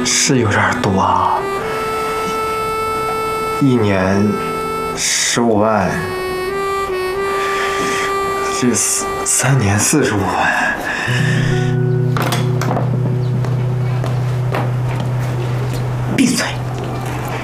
是有点多啊，一年15万，这3年45万。